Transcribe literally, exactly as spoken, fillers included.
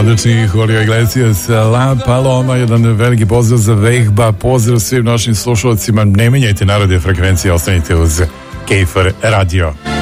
Odlični Julio Iglesias, La Paloma, jedan veliki pozdrav za Vehba, pozdrav svim našim slušalcima. Ne menjajte narodne frekvencije, ostanite uz Kejfer radio.